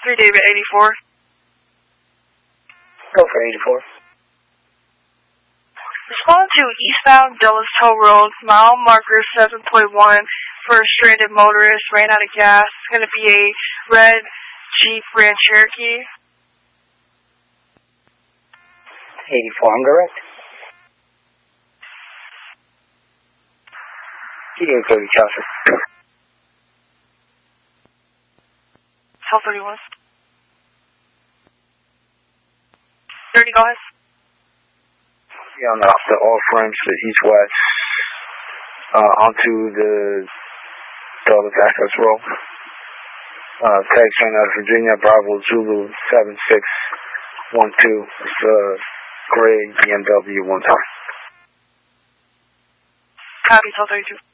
3 David 84. Go for 84. Respond to eastbound Dulles Toll Road, mile marker 7.1 for a stranded motorist, ran out of gas. It's going to be a red Jeep Grand Cherokee. 84, I'm direct. GA Cody Chaucer. 1231. 30, go ahead. Yeah, off the off-ramps to east-west onto the Dulles Access Road. Tag train out of Virginia, Bravo Zulu 7612. It's a gray BMW 1 ton. Copy, 1232.